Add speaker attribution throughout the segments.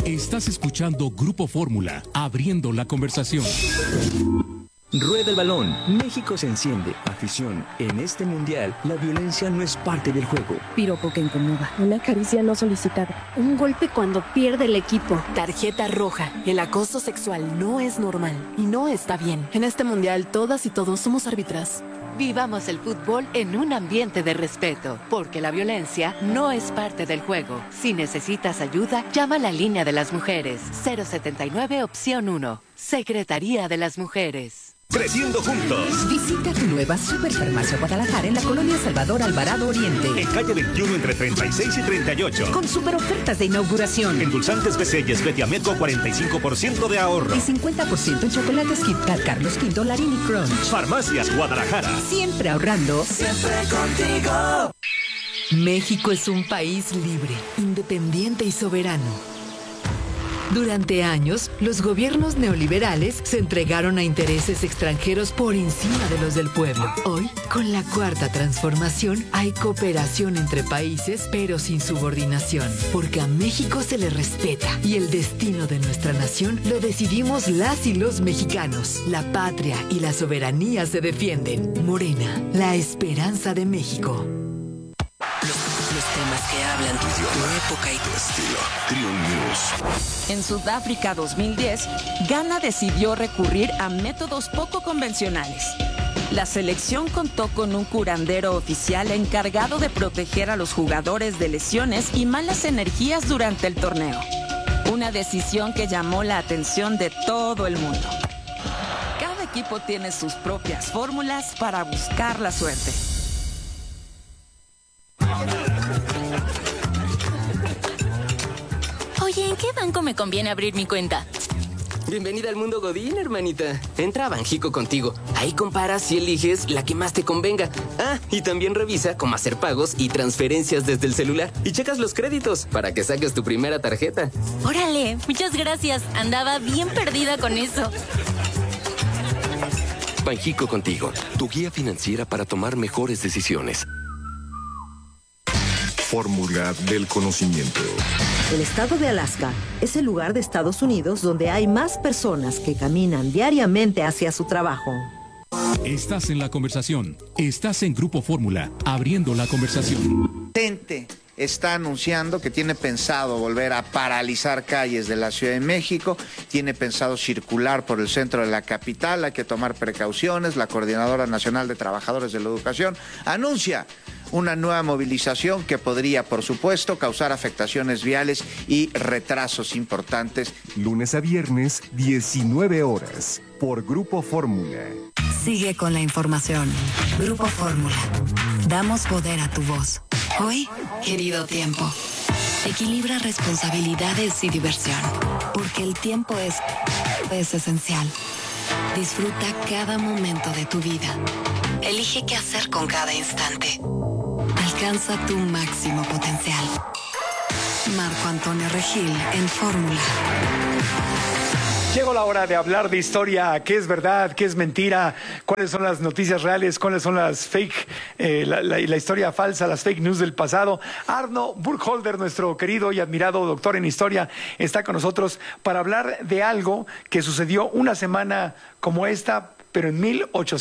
Speaker 1: Estás escuchando Grupo Fórmula, abriendo la conversación.
Speaker 2: Rueda el balón. México se enciende. Afición. En este mundial, la violencia no es parte del juego.
Speaker 3: Piropo que incomoda. Una caricia no solicitada. Un golpe cuando pierde el equipo.
Speaker 4: Tarjeta roja. El acoso sexual no es normal y no está bien. En este mundial, todas y todos somos árbitras.
Speaker 5: Vivamos el fútbol en un ambiente de respeto, porque la violencia no es parte del juego. Si necesitas ayuda, llama a la línea de las mujeres. 079 opción 1. Secretaría de las Mujeres.
Speaker 6: Creciendo juntos.
Speaker 7: Visita tu nueva Superfarmacia Guadalajara en la colonia Salvador Alvarado Oriente.
Speaker 6: En calle 21 entre 36 y 38.
Speaker 7: Con super ofertas de inauguración.
Speaker 6: Endulzantes Becelles, Betiameco, 45% de ahorro.
Speaker 7: Y 50% en chocolates Kit Kat, Carlos V, Larini Crunch.
Speaker 6: Farmacias Guadalajara.
Speaker 7: Siempre ahorrando.
Speaker 8: Siempre contigo.
Speaker 9: México es un país libre, independiente y soberano. Durante años, los gobiernos neoliberales se entregaron a intereses extranjeros por encima de los del pueblo. Hoy, con la Cuarta Transformación, hay cooperación entre países, pero sin subordinación, porque a México se le respeta y el destino de nuestra nación lo decidimos las y los mexicanos. La patria y la soberanía se defienden. Morena, la esperanza de México.
Speaker 10: Los temas que hablan tu época y tu estilo.
Speaker 11: Trio News.
Speaker 12: En Sudáfrica 2010, Ghana decidió recurrir a métodos poco convencionales. La selección contó con un curandero oficial encargado de proteger a los jugadores de lesiones y malas energías durante el torneo. Una decisión que llamó la atención de todo el mundo. Cada equipo tiene sus propias fórmulas para buscar la suerte.
Speaker 13: Oye, ¿en qué banco me conviene abrir mi cuenta?
Speaker 14: Bienvenida al mundo Godín, hermanita. Entra a Banjico contigo. Ahí comparas y eliges la que más te convenga. Ah, y también revisa cómo hacer pagos y transferencias desde el celular. Y checas los créditos para que saques tu primera tarjeta.
Speaker 13: Órale, muchas gracias. Andaba bien perdida con eso.
Speaker 15: Banjico contigo, tu guía financiera para tomar mejores decisiones.
Speaker 16: Fórmula del conocimiento.
Speaker 17: El estado de Alaska es el lugar de Estados Unidos donde hay más personas que caminan diariamente hacia su trabajo.
Speaker 1: Estás en la conversación. Estás en Grupo Fórmula, abriendo la conversación.
Speaker 18: Tente está anunciando que tiene pensado volver a paralizar calles de la Ciudad de México, tiene pensado circular por el centro de la capital, hay que tomar precauciones. La Coordinadora Nacional de Trabajadores de la Educación anuncia una nueva movilización que podría, por supuesto, causar afectaciones viales y retrasos importantes.
Speaker 16: Lunes a viernes, 19 horas, por Grupo Fórmula.
Speaker 19: Sigue con la información. Grupo Fórmula. Damos poder a tu voz. Hoy, querido tiempo, equilibra responsabilidades y diversión, porque el tiempo es esencial. Disfruta cada momento de tu vida. Elige qué hacer con cada instante. Alcanza tu máximo potencial. Marco Antonio Regil en Fórmula.
Speaker 20: Llegó la hora de hablar de historia, qué es verdad, qué es mentira, cuáles son las noticias reales, cuáles son las fake, la historia falsa, las fake news del pasado. Arno Burkholder, nuestro querido y admirado doctor en historia, está con nosotros para hablar de algo que sucedió una semana como esta, pero en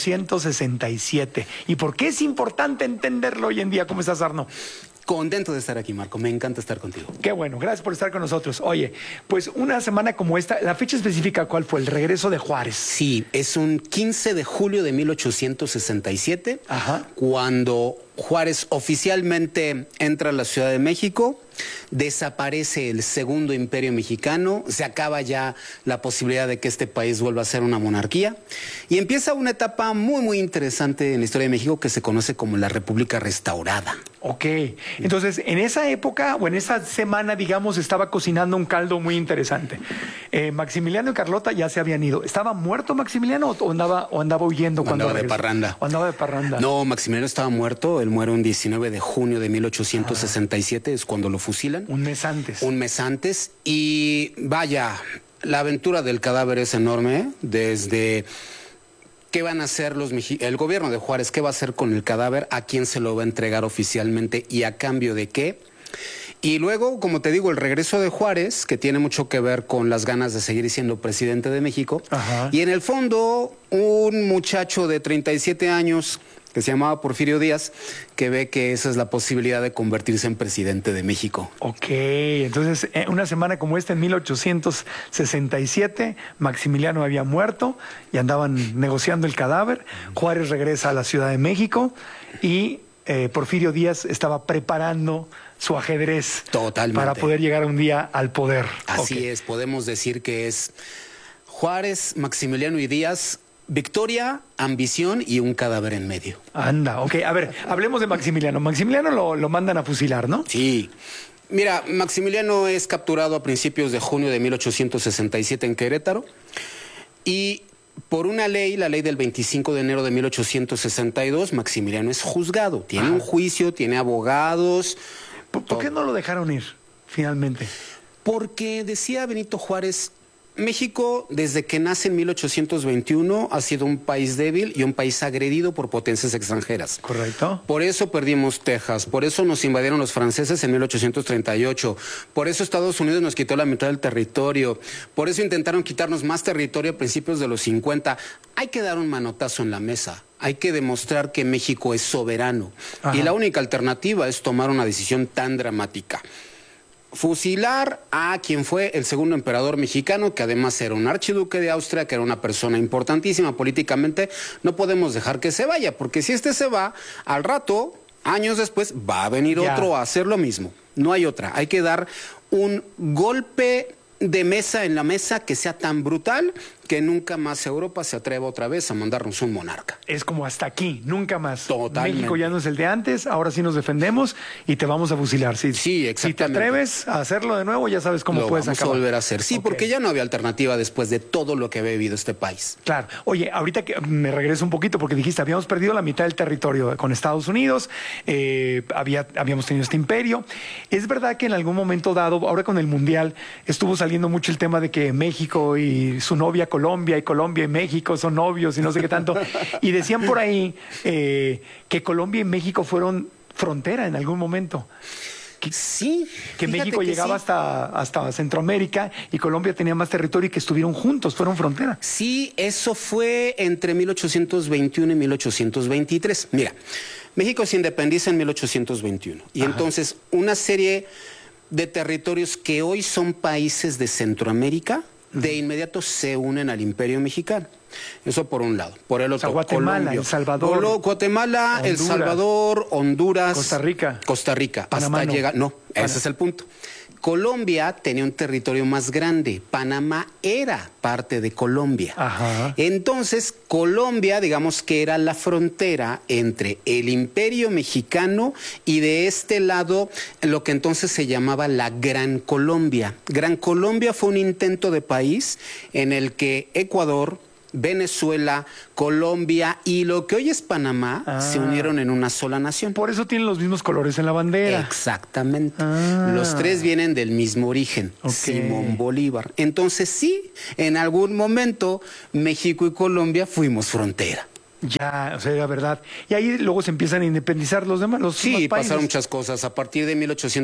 Speaker 20: 1867. ¿Y por qué es importante entenderlo hoy en día? ¿Cómo estás, Arno?
Speaker 21: Contento de estar aquí, Marco. Me encanta estar contigo.
Speaker 20: Qué bueno. Gracias por estar con nosotros. Oye, pues una semana como esta, la fecha específica, ¿cuál fue? El regreso de Juárez.
Speaker 21: Sí, es un 15 de julio de 1867, cuando Juárez oficialmente entra a la Ciudad de México. Desaparece el Segundo Imperio Mexicano, se acaba ya la posibilidad de que este país vuelva a ser una monarquía y empieza una etapa muy, muy interesante en la historia de México que se conoce como la República Restaurada.
Speaker 20: Ok, entonces en esa época o en esa semana, digamos, estaba cocinando un caldo muy interesante. Maximiliano y Carlota ya se habían ido. ¿Estaba muerto Maximiliano o andaba huyendo cuando
Speaker 21: andaba de parranda?
Speaker 20: ¿O andaba de parranda?
Speaker 21: No, Maximiliano estaba muerto. Él muere un 19 de junio de 1867, es cuando lo fusilan.
Speaker 20: Un mes antes.
Speaker 21: Un mes antes. Y vaya, la aventura del cadáver es enorme. Desde qué van a hacer el gobierno de Juárez, qué va a hacer con el cadáver, a quién se lo va a entregar oficialmente y a cambio de qué. Y luego, como te digo, el regreso de Juárez, que tiene mucho que ver con las ganas de seguir siendo presidente de México. Ajá. Y en el fondo, un muchacho de 37 años que se llamaba Porfirio Díaz, que ve que esa es la posibilidad de convertirse en presidente de México.
Speaker 20: Ok, entonces una semana como esta, en 1867, Maximiliano había muerto y andaban negociando el cadáver. Juárez regresa a la Ciudad de México y Porfirio Díaz estaba preparando su ajedrez.
Speaker 21: Totalmente.
Speaker 20: Para poder llegar un día al poder.
Speaker 21: Así es, podemos decir que es Juárez, Maximiliano y Díaz. Victoria, ambición y un cadáver en medio.
Speaker 20: Anda, ok. A ver, hablemos de Maximiliano. Maximiliano lo mandan a fusilar, ¿no?
Speaker 21: Sí. Mira, Maximiliano es capturado a principios de junio de 1867 en Querétaro y por una ley, la ley del 25 de enero de 1862, Maximiliano es juzgado. Tiene un juicio, tiene abogados.
Speaker 20: ¿Por qué no lo dejaron ir finalmente?
Speaker 21: Porque decía Benito Juárez, México, desde que nace en 1821, ha sido un país débil y un país agredido por potencias extranjeras.
Speaker 20: Correcto.
Speaker 21: Por eso perdimos Texas, por eso nos invadieron los franceses en 1838, por eso Estados Unidos nos quitó la mitad del territorio, por eso intentaron quitarnos más territorio a principios de los 50. Hay que dar un manotazo en la mesa. Hay que demostrar que México es soberano. Ajá. Y la única alternativa es tomar una decisión tan dramática. Fusilar a quien fue el segundo emperador mexicano, que además era un archiduque de Austria, que era una persona importantísima políticamente. No podemos dejar que se vaya, porque si este se va, al rato, años después, va a venir otro a hacer lo mismo. No hay otra. Hay que dar un golpe de mesa en la mesa que sea tan brutal que nunca más Europa se atreva otra vez a mandarnos un monarca.
Speaker 20: Es como hasta aquí, nunca más.
Speaker 21: Totalmente.
Speaker 20: México ya no es el de antes, ahora sí nos defendemos y te vamos a fusilar.
Speaker 21: Sí, exactamente.
Speaker 20: Si te atreves a hacerlo de nuevo, ya sabes cómo puedes acabar.
Speaker 21: Vamos a volver a hacer. Sí, porque ya no había alternativa después de todo lo que había vivido este país.
Speaker 20: Claro. Oye, ahorita que me regreso un poquito porque dijiste, habíamos perdido la mitad del territorio con Estados Unidos, habíamos tenido este imperio. Es verdad que en algún momento dado, ahora con el Mundial, estuvo saliendo mucho el tema de que México y su novia Colombia y México son novios y no sé qué tanto. Y decían por ahí que Colombia y México fueron frontera en algún momento.
Speaker 21: Sí.
Speaker 20: Que México llegaba hasta Centroamérica y Colombia tenía más territorio y que estuvieron juntos, fueron frontera.
Speaker 21: Sí, eso fue entre 1821 y 1823. Mira, México se independiza en 1821 y entonces una serie de territorios que hoy son países de Centroamérica de inmediato se unen al Imperio Mexicano. Eso por un lado. Por el otro,
Speaker 20: Guatemala,
Speaker 21: Colombia.
Speaker 20: El Salvador.
Speaker 21: Guatemala, Honduras, El Salvador, Honduras.
Speaker 20: Costa Rica.
Speaker 21: Panamá hasta llega. No, ese es el punto. Colombia tenía un territorio más grande. Panamá era parte de Colombia. Ajá. Entonces, Colombia, digamos que era la frontera entre el Imperio Mexicano y de este lado lo que entonces se llamaba la Gran Colombia. Gran Colombia fue un intento de país en el que Ecuador, Venezuela, Colombia y lo que hoy es Panamá se unieron en una sola nación.
Speaker 20: Por eso tienen los mismos colores en la bandera.
Speaker 21: Exactamente. Los tres vienen del mismo origen, Simón Bolívar. Entonces sí, en algún momento México y Colombia fuimos frontera.
Speaker 20: Ya, o sea, era verdad. Y ahí luego se empiezan a independizar los demás países.
Speaker 21: Pasaron muchas cosas. A partir de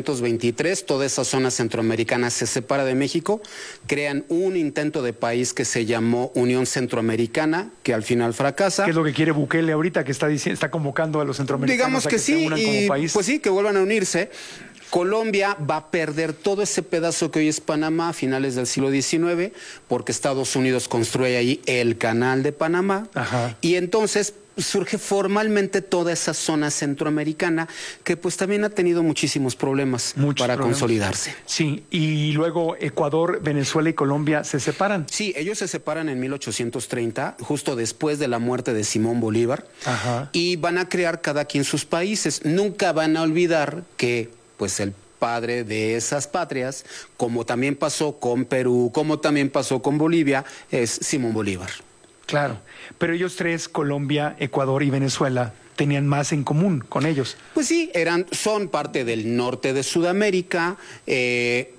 Speaker 21: 1823, toda esa zona centroamericana se separa de México, crean un intento de país que se llamó Unión Centroamericana, que al final fracasa.
Speaker 20: ¿Qué es lo que quiere Bukele ahorita, que está convocando a los centroamericanos?
Speaker 21: Digamos que sí, y país? Pues sí, que vuelvan a unirse. Colombia va a perder todo ese pedazo que hoy es Panamá a finales del siglo XIX, porque Estados Unidos construye ahí el Canal de Panamá. Ajá. Y entonces surge formalmente toda esa zona centroamericana que pues también ha tenido muchísimos problemas para consolidarse.
Speaker 20: Sí, y luego Ecuador, Venezuela y Colombia se separan.
Speaker 21: Sí, ellos se separan en 1830, justo después de la muerte de Simón Bolívar. Ajá. Y van a crear cada quien sus países. Nunca van a olvidar que pues el padre de esas patrias, como también pasó con Perú, como también pasó con Bolivia, es Simón Bolívar.
Speaker 20: Claro, pero ellos tres, Colombia, Ecuador y Venezuela, tenían más en común con ellos.
Speaker 21: Pues sí, son parte del norte de Sudamérica,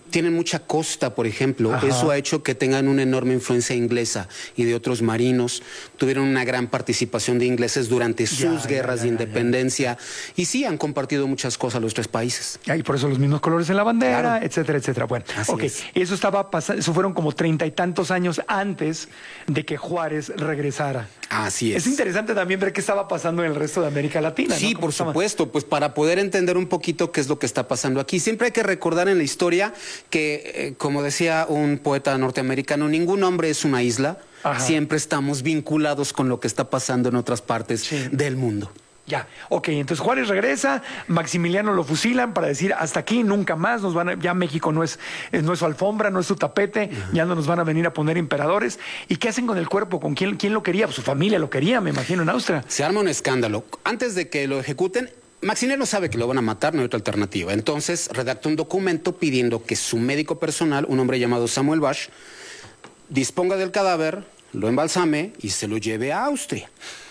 Speaker 21: tienen mucha costa, por ejemplo. Ajá. Eso ha hecho que tengan una enorme influencia inglesa y de otros marinos. Tuvieron una gran participación de ingleses durante sus guerras de independencia. Y sí, han compartido muchas cosas los tres países.
Speaker 20: Y por eso los mismos colores en la bandera, etcétera, etcétera. Bueno, eso estaba pasando, eso fueron como 30 y tantos años antes de que Juárez regresara.
Speaker 21: Así es.
Speaker 20: Es interesante también ver qué estaba pasando en el resto de América Latina.
Speaker 21: Sí, ¿no? Por supuesto, pues para poder entender un poquito qué es lo que está pasando aquí. Siempre hay que recordar en la historia que, como decía un poeta norteamericano, ningún hombre es una isla. Ajá. Siempre estamos vinculados con lo que está pasando en otras partes del mundo.
Speaker 20: Ya, ok, entonces Juárez regresa, Maximiliano lo fusilan para decir hasta aquí, nunca más, ya México no es su alfombra, no es su tapete, ya no nos van a venir a poner emperadores. ¿Y qué hacen con el cuerpo? ¿Con quién lo quería? Pues su familia lo quería, me imagino, en Austria.
Speaker 21: Se arma un escándalo. Antes de que lo ejecuten, Maximiliano sabe que lo van a matar, no hay otra alternativa. Entonces redacta un documento pidiendo que su médico personal, un hombre llamado Samuel Bach, disponga del cadáver, lo embalsame y se lo lleve a Austria.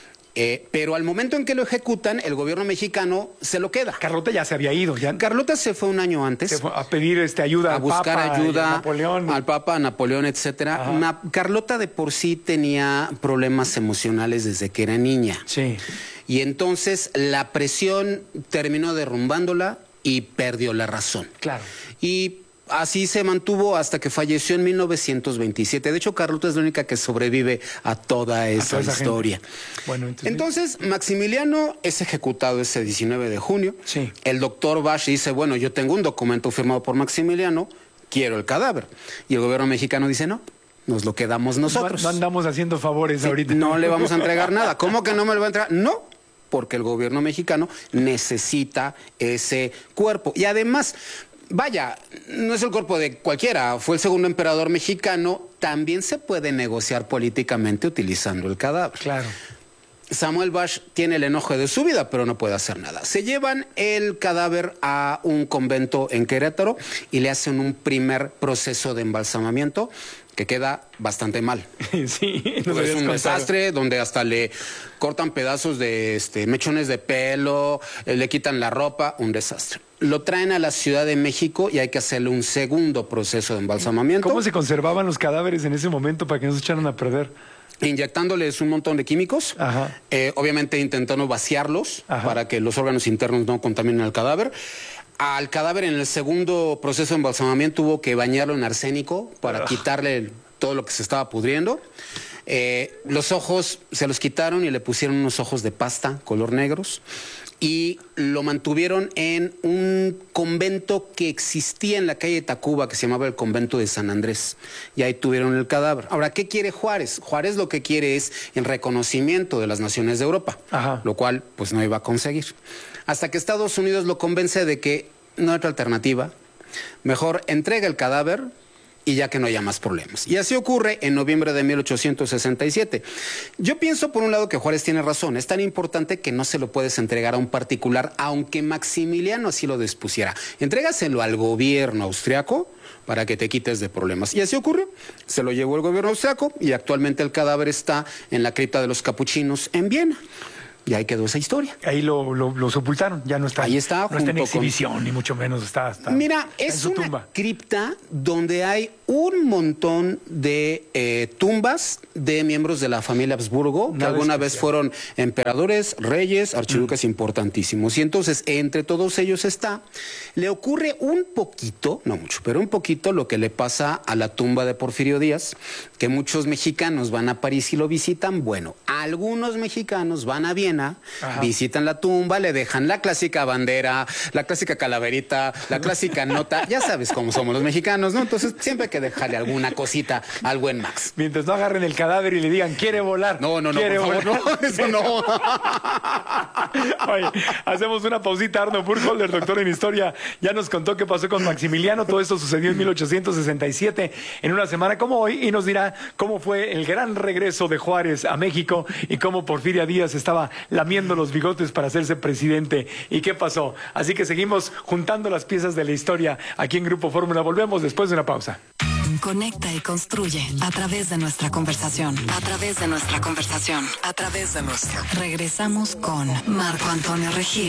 Speaker 21: Pero al momento en que lo ejecutan, el gobierno mexicano se lo queda.
Speaker 20: Carlota ya se había ido.
Speaker 21: Carlota se fue un año antes.
Speaker 20: Se fue a pedir ayuda
Speaker 21: a buscar
Speaker 20: Papa,
Speaker 21: ayuda
Speaker 20: a Napoleón.
Speaker 21: Al Papa, a Napoleón, etcétera. Carlota de por sí tenía problemas emocionales desde que era niña.
Speaker 20: Sí.
Speaker 21: Y entonces la presión terminó derrumbándola y perdió la razón.
Speaker 20: Claro.
Speaker 21: Y así se mantuvo hasta que falleció en 1927. De hecho, Carlota es la única que sobrevive a toda esa historia.
Speaker 20: Bueno,
Speaker 21: entonces, Maximiliano es ejecutado ese 19 de junio.
Speaker 20: Sí.
Speaker 21: El doctor Bach dice, bueno, yo tengo un documento firmado por Maximiliano, quiero el cadáver. Y el gobierno mexicano dice, no, nos lo quedamos nosotros.
Speaker 20: No andamos haciendo favores ahorita.
Speaker 21: No le vamos a entregar nada. ¿Cómo que no me lo va a entregar? No, porque el gobierno mexicano necesita ese cuerpo. Y además, vaya, no es el cuerpo de cualquiera, fue el segundo emperador mexicano, también se puede negociar políticamente utilizando el cadáver.
Speaker 20: Claro.
Speaker 21: Samuel Bach tiene el enojo de su vida, pero no puede hacer nada. Se llevan el cadáver a un convento en Querétaro y le hacen un primer proceso de embalsamamiento que queda bastante mal.
Speaker 20: Sí,
Speaker 21: es un desastre donde hasta le cortan pedazos de mechones de pelo, le quitan la ropa, un desastre. Lo traen a la Ciudad de México y hay que hacerle un segundo proceso de embalsamamiento.
Speaker 20: ¿Cómo se conservaban los cadáveres en ese momento para que no se echaran a perder?
Speaker 21: Inyectándoles un montón de químicos, obviamente intentando vaciarlos para que los órganos internos no contaminen el cadáver. Al cadáver en el segundo proceso de embalsamamiento hubo que bañarlo en arsénico para quitarle todo lo que se estaba pudriendo. Los ojos se los quitaron y le pusieron unos ojos de pasta color negros y lo mantuvieron en un convento que existía en la calle de Tacuba, que se llamaba el convento de San Andrés, y ahí tuvieron el cadáver. Ahora, ¿qué quiere Juárez? Juárez lo que quiere es el reconocimiento de las naciones de Europa, lo cual pues no iba a conseguir. Hasta que Estados Unidos lo convence de que no hay otra alternativa, mejor entrega el cadáver y ya que no haya más problemas. Y así ocurre en noviembre de 1867. Yo pienso, por un lado, que Juárez tiene razón. Es tan importante que no se lo puedes entregar a un particular, aunque Maximiliano así lo dispusiera. Entrégaselo al gobierno austriaco para que te quites de problemas. Y así ocurrió. Se lo llevó el gobierno austriaco y actualmente el cadáver está en la cripta de los capuchinos en Viena. Y ahí quedó esa historia.
Speaker 20: Ahí lo sepultaron, ya no está.
Speaker 21: Ahí está.
Speaker 20: No está en exhibición, ni mucho menos está
Speaker 21: Mira, es una tumba. Cripta donde hay un montón de tumbas de miembros de la familia Habsburgo, que alguna vez fueron emperadores, reyes, archiduques importantísimos. Y entonces, entre todos ellos le ocurre un poquito, no mucho, pero un poquito lo que le pasa a la tumba de Porfirio Díaz, que muchos mexicanos van a París y lo visitan. Bueno, algunos mexicanos van a Viena, visitan la tumba, le dejan la clásica bandera, la clásica calaverita, la clásica nota. Ya sabes cómo somos los mexicanos, ¿no? Entonces siempre hay que dejarle alguna cosita al buen Max.
Speaker 20: Mientras no agarren el cadáver y le digan, ¿quiere volar?
Speaker 21: No, por favor, no, eso no.
Speaker 20: Oye, hacemos una pausita. Arno Burkholder, doctor en historia, ya nos contó qué pasó con Maximiliano. Todo esto sucedió en 1867, en una semana como hoy, y nos dirá cómo fue el gran regreso de Juárez a México y cómo Porfirio Díaz estaba lamiendo los bigotes para hacerse presidente y qué pasó. Así que seguimos juntando las piezas de la historia aquí en Grupo Fórmula. Volvemos después de una pausa.
Speaker 19: Conecta y construye a través de nuestra conversación. A través de nuestra conversación. A través de nuestra. Regresamos con Marco Antonio Regil.